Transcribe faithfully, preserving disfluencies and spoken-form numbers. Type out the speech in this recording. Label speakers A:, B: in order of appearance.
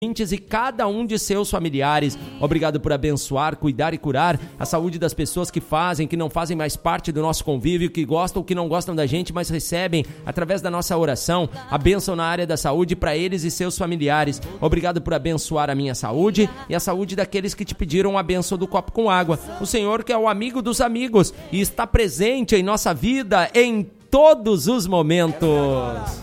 A: e cada um de seus familiares. Obrigado por abençoar, cuidar e curar a saúde das pessoas que fazem, que não fazem mais parte do nosso convívio, que gostam ou que não gostam da gente, mas recebem através da nossa oração a bênção na área da saúde para eles e seus familiares. Obrigado por abençoar a minha saúde e a saúde daqueles que te pediram a bênção do copo com água. O Senhor que é o amigo dos amigos e está presente em nossa vida em todos os momentos.